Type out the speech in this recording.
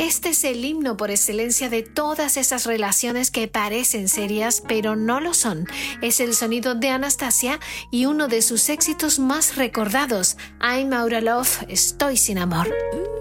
Este es el himno por excelencia de todas esas relaciones que parecen serias, pero no lo son. Es el sonido de Anastasia y uno de sus éxitos más recordados, I'm Out of Love, Estoy sin amor.